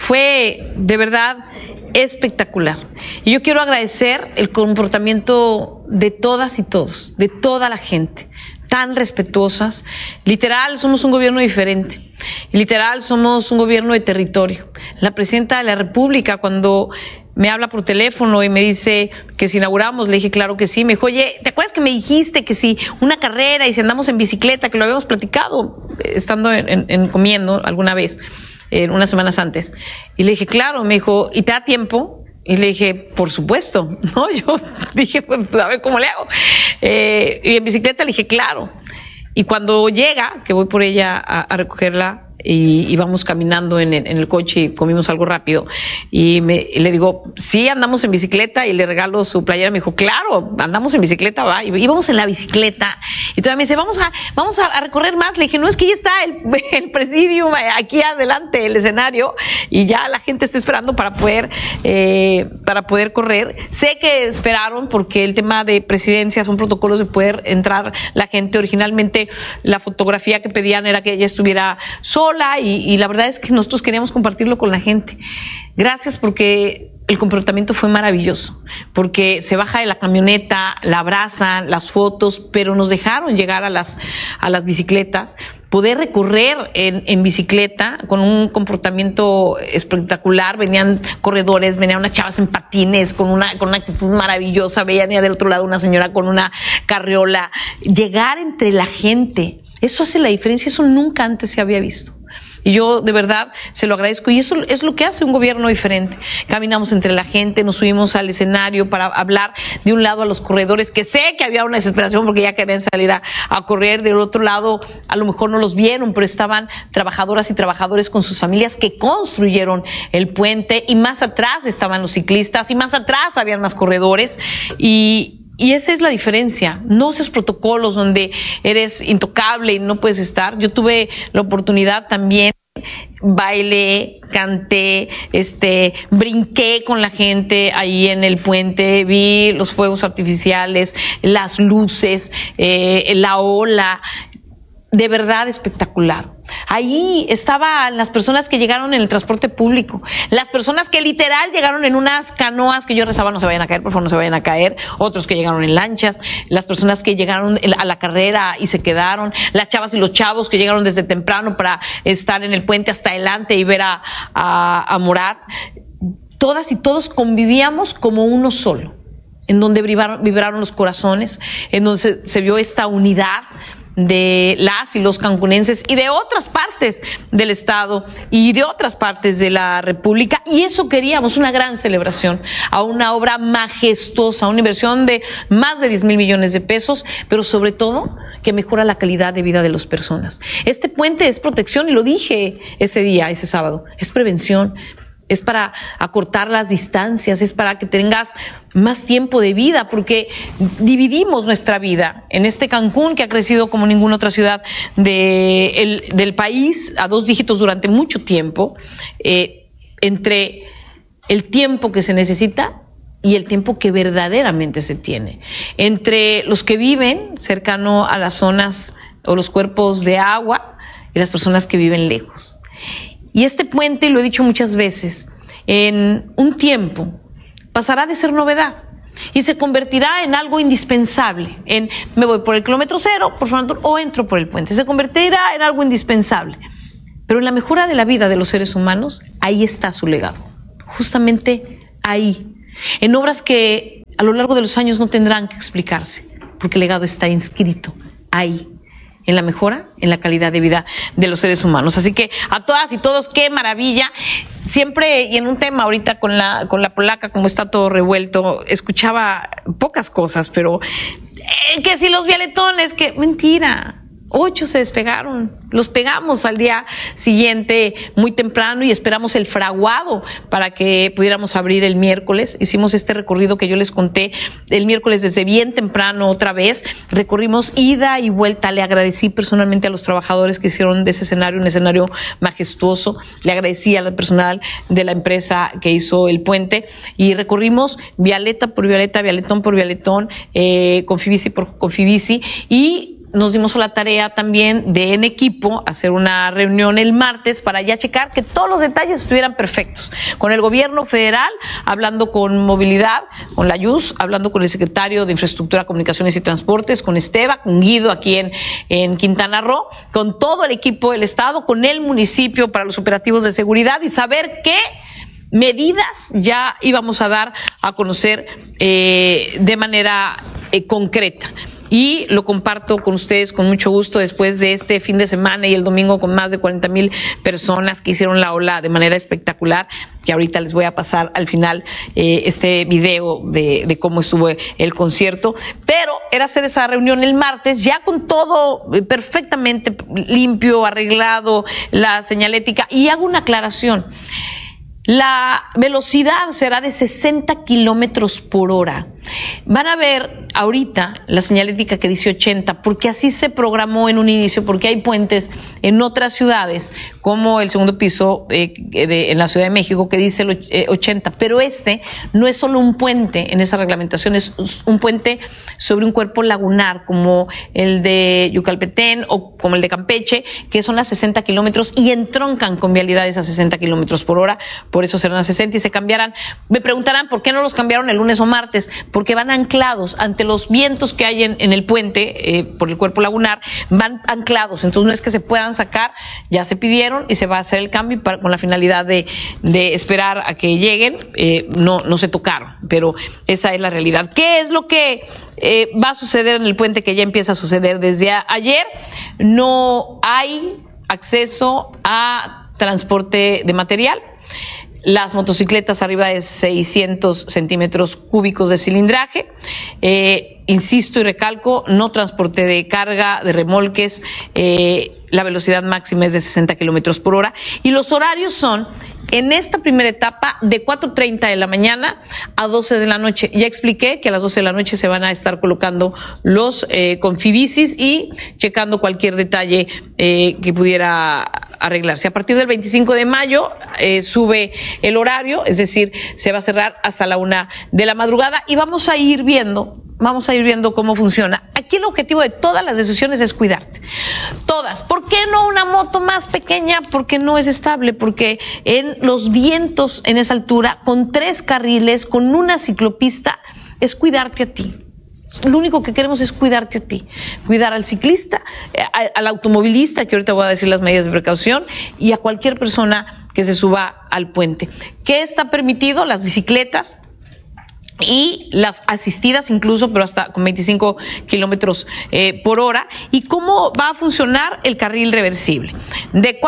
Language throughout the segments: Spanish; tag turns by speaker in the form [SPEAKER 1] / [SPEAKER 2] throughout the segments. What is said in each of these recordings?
[SPEAKER 1] fue de verdad espectacular. Y yo quiero agradecer el comportamiento de todas y todos, de toda la gente, tan respetuosas. Literal, somos un gobierno diferente. Y literal, somos un gobierno de territorio. La presidenta de la República, cuando me habla por teléfono y me dice que si inauguramos, le dije claro que sí. Me dijo, oye, ¿te acuerdas que me dijiste que si una carrera y si andamos en bicicleta, que lo habíamos platicado estando comiendo alguna vez, unas semanas antes? Y le dije, claro. Me dijo, ¿y te da tiempo? Y le dije, por supuesto, ¿no? Yo dije, pues a ver cómo le hago. Y en bicicleta le dije, claro. Y cuando llega, que voy por ella a recogerla, y vamos caminando en el coche y comimos algo rápido, y le digo, sí, andamos en bicicleta, y le regalo su playera. Me dijo, claro, andamos en bicicleta, va. Y íbamos en la bicicleta, y todavía me dice, vamos a recorrer más. Le dije, no, es que ya está el presidium aquí adelante, el escenario, y ya la gente está esperando para poder correr. Sé que esperaron porque el tema de presidencia son protocolos de poder entrar la gente. Originalmente la fotografía que pedían era que ella estuviera sola, y la verdad es que nosotros queríamos compartirlo con la gente. Gracias, porque el comportamiento fue maravilloso, porque se baja de la camioneta, la abrazan, las fotos, pero nos dejaron llegar a las bicicletas, poder recorrer en bicicleta con un comportamiento espectacular. Venían corredores, venían unas chavas en patines con una actitud maravillosa, veían del otro lado una señora con una carriola. Llegar entre la gente, eso hace la diferencia, eso nunca antes se había visto. Y yo de verdad se lo agradezco, y eso es lo que hace un gobierno diferente. Caminamos entre la gente, nos subimos al escenario para hablar de un lado a los corredores, que sé que había una desesperación porque ya querían salir a correr. Del otro lado a lo mejor no los vieron, pero estaban trabajadoras y trabajadores con sus familias que construyeron el puente, y más atrás estaban los ciclistas, y más atrás habían más corredores, y esa es la diferencia. No esos protocolos donde eres intocable y no puedes estar. Yo tuve la oportunidad también, bailé, canté, brinqué con la gente ahí en el puente, vi los fuegos artificiales, las luces, la ola. De verdad espectacular. Ahí estaban las personas que llegaron en el transporte público, las personas que literal llegaron en unas canoas que yo rezaba no se vayan a caer, por favor no se vayan a caer, otros que llegaron en lanchas, las personas que llegaron a la carrera y se quedaron, las chavas y los chavos que llegaron desde temprano para estar en el puente hasta adelante y ver a Morat. Todas y todos convivíamos como uno solo, en donde vibraron los corazones, en donde se vio esta unidad de las y los cancunenses y de otras partes del estado y de otras partes de la República. Y eso queríamos, una gran celebración a una obra majestuosa, una inversión de más de 10,000 millones de pesos, pero sobre todo que mejora la calidad de vida de las personas. Este puente es protección, y lo dije ese día, ese sábado, es prevención. Es para acortar las distancias, es para que tengas más tiempo de vida, porque dividimos nuestra vida en este Cancún, que ha crecido como ninguna otra ciudad del país, a 2 dígitos durante mucho tiempo, entre el tiempo que se necesita y el tiempo que verdaderamente se tiene. Entre los que viven cercano a las zonas o los cuerpos de agua y las personas que viven lejos. Y este puente, lo he dicho muchas veces, en un tiempo pasará de ser novedad y se convertirá en algo indispensable. Me voy por el kilómetro 0, por favor, o entro por el puente. Se convertirá en algo indispensable. Pero en la mejora de la vida de los seres humanos, ahí está su legado. Justamente ahí. En obras que a lo largo de los años no tendrán que explicarse, porque el legado está inscrito ahí, en la mejora, en la calidad de vida de los seres humanos. Así que a todas y todos, qué maravilla. Siempre, y en un tema ahorita con la polaca, como está todo revuelto, escuchaba pocas cosas, pero que si los vialetones, que mentira. 8 se despegaron, los pegamos al día siguiente muy temprano y esperamos el fraguado para que pudiéramos abrir el miércoles. Hicimos este recorrido que yo les conté el miércoles desde bien temprano otra vez. Recorrimos ida y vuelta. Le agradecí personalmente a los trabajadores que hicieron de ese escenario un escenario majestuoso. Le agradecí al personal de la empresa que hizo el puente y recorrimos vialeta por vialeta, vialetón por vialetón, Confibici por Confibici, y nos dimos a la tarea también de en equipo hacer una reunión el martes para ya checar que todos los detalles estuvieran perfectos. Con el gobierno federal, hablando con movilidad, con la YUS, hablando con el secretario de Infraestructura, Comunicaciones y Transportes, con Esteba, con Guido aquí en Quintana Roo, con todo el equipo del Estado, con el municipio para los operativos de seguridad y saber qué medidas ya íbamos a dar a conocer de manera concreta. Y lo comparto con ustedes con mucho gusto después de este fin de semana y el domingo con más de 40,000 personas que hicieron la ola de manera espectacular, que ahorita les voy a pasar al final este video de cómo estuvo el concierto. Pero era hacer esa reunión el martes ya con todo perfectamente limpio, arreglado, la señalética. Y hago una aclaración. La velocidad será de 60 kilómetros por hora. Van a ver ahorita la señalética que dice 80, porque así se programó en un inicio, porque hay puentes en otras ciudades, como el segundo piso en la Ciudad de México, que dice 80. Pero este no es solo un puente en esa reglamentación, es un puente sobre un cuerpo lagunar, como el de Yucalpetén o como el de Campeche, que son a 60 kilómetros y entroncan con vialidades a 60 kilómetros por hora. Por eso serán a 60 y se cambiarán. Me preguntarán por qué no los cambiaron el lunes o martes, porque van anclados ante los vientos que hay en el puente, por el cuerpo lagunar, van anclados. Entonces no es que se puedan sacar, ya se pidieron y se va a hacer el cambio con la finalidad de esperar a que lleguen. No se tocaron, pero esa es la realidad. ¿Qué es lo que va a suceder en el puente, que ya empieza a suceder desde ayer? No hay acceso a transporte de material. Las motocicletas arriba de 600 centímetros cúbicos de cilindraje. Insisto y recalco, no transporte de carga, de remolques. La velocidad máxima es de 60 kilómetros por hora. Y los horarios son, en esta primera etapa, de 4:30 de la mañana a 12 de la noche. Ya expliqué que a las 12 de la noche se van a estar colocando los confibicis y checando cualquier detalle que pudiera arreglarse. A partir del 25 de mayo sube el horario, es decir, se va a cerrar hasta la 1 de la madrugada y vamos a ir viendo cómo funciona. Aquí el objetivo de todas las decisiones es cuidarte. Todas. ¿Por qué no una moto más pequeña? Porque no es estable, porque en los vientos en esa altura, con 3 carriles, con una ciclopista, es cuidarte a ti. Lo único que queremos es cuidarte a ti, cuidar al ciclista, al automovilista, que ahorita voy a decir las medidas de precaución, y a cualquier persona que se suba al puente. ¿Qué está permitido? Las bicicletas y las asistidas incluso, pero hasta con 25 kilómetros por hora. ¿Y cómo va a funcionar el carril reversible? De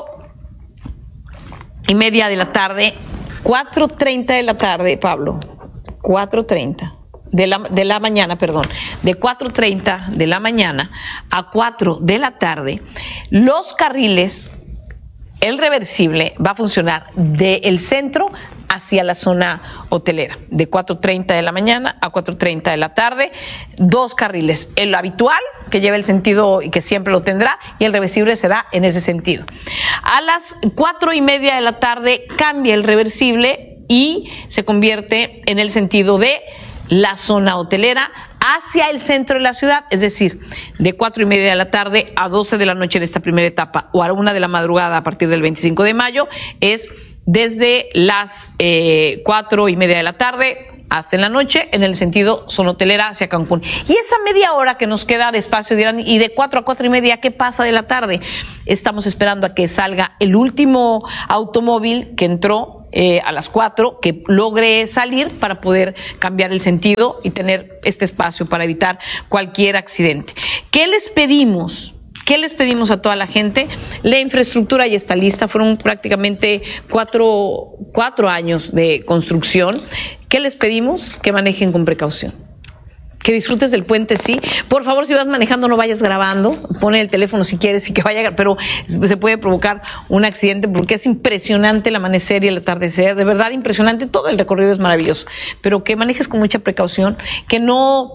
[SPEAKER 1] 4:30 de la tarde, 4:30 de la tarde, Pablo, 4:30. De la mañana, perdón, de 4:30 de la mañana a 4 de la tarde, los carriles, el reversible va a funcionar del centro hacia la zona hotelera, de 4:30 de la mañana a 4:30 de la tarde, 2 carriles, el habitual, que lleva el sentido y que siempre lo tendrá, y el reversible será en ese sentido. A las 4:30 de la tarde cambia el reversible y se convierte en el sentido de la zona hotelera hacia el centro de la ciudad, es decir, de 4:30 de la tarde a 12 de la noche en esta primera etapa, o a la 1 de la madrugada a partir del 25 de mayo, es desde las 4:30 de la tarde hasta en la noche en el sentido zona hotelera hacia Cancún. Y esa media hora que nos queda de espacio, dirán, y de 4 a 4:30, ¿qué pasa de la tarde? Estamos esperando a que salga el último automóvil que entró a las 4, que logre salir para poder cambiar el sentido y tener este espacio para evitar cualquier accidente. ¿Qué les pedimos? ¿Qué les pedimos a toda la gente? La infraestructura ya está lista, fueron prácticamente cuatro años de construcción. ¿Qué les pedimos? Que manejen con precaución. Que disfrutes del puente, sí. Por favor, si vas manejando, no vayas grabando. Pon el teléfono si quieres y que vaya, pero se puede provocar un accidente porque es impresionante el amanecer y el atardecer. De verdad, impresionante. Todo el recorrido es maravilloso. Pero que manejes con mucha precaución, que no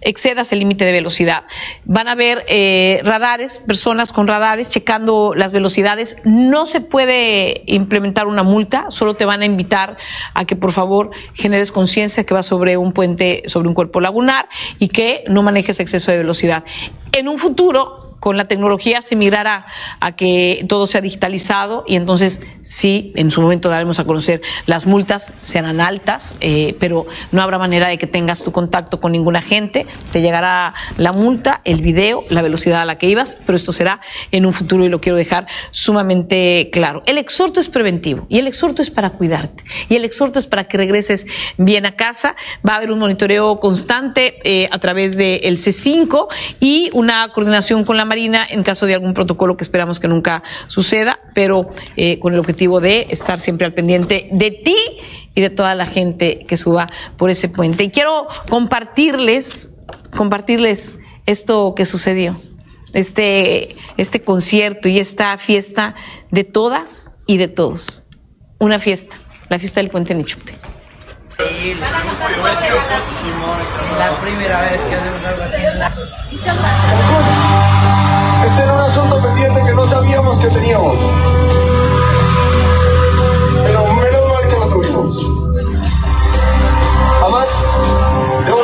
[SPEAKER 1] excedas el límite de velocidad. Van a haber radares, personas con radares checando las velocidades. No se puede implementar una multa, solo te van a invitar a que por favor generes conciencia que vas sobre un puente, sobre un cuerpo lagunar y que no manejes exceso de velocidad. En un futuro, con la tecnología se migrará a que todo sea digitalizado y entonces sí, en su momento daremos a conocer las multas, serán altas, pero no habrá manera de que tengas tu contacto con ningún agente, te llegará la multa, el video, la velocidad a la que ibas, pero esto será en un futuro y lo quiero dejar sumamente claro. El exhorto es preventivo y el exhorto es para cuidarte y el exhorto es para que regreses bien a casa. Va a haber un monitoreo constante a través del C5 y una coordinación con la Marina en caso de algún protocolo que esperamos que nunca suceda, pero con el objetivo de estar siempre al pendiente de ti y de toda la gente que suba por ese puente. Y quiero compartirles esto que sucedió, este concierto y esta fiesta de todas y de todos. Una fiesta, la fiesta del puente Nichupte.
[SPEAKER 2] La primera vez que hacemos algo así en la...
[SPEAKER 3] Este era un asunto pendiente que no sabíamos que teníamos.